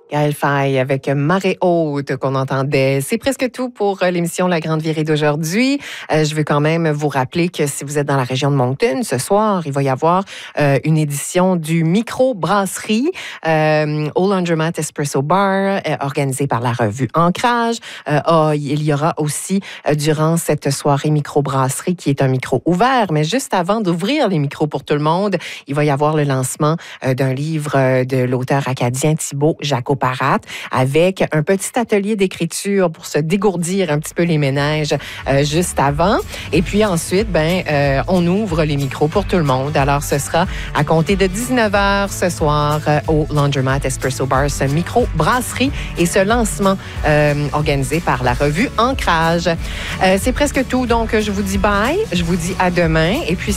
Gaël Faye avec Marée haute qu'on entendait. C'est presque tout pour l'émission La Grande Virée d'aujourd'hui. Je veux quand même vous rappeler que si vous êtes dans la région de Moncton, ce soir, il va y avoir une édition du Micro-Brasserie au Laundromat Espresso Bar, organisée par la revue Ancrage. Il y aura aussi, durant cette soirée Micro-Brasserie, qui est un micro ouvert, mais juste avant d'ouvrir les micros pour tout le monde, il va y avoir le lancement d'un livre de l'auteur acadien Thibaut Jacoparat avec un petit atelier d'écriture pour se dégourdir un petit peu les méninges juste avant. Et puis ensuite, on ouvre les micros pour tout le monde. Alors, ce sera à compter de 19h ce soir au Laundromat Espresso Bar, ce micro-brasserie et ce lancement organisé par la revue Ancrage. C'est presque tout. Donc, je vous dis bye. Je vous dis à demain. Et puis,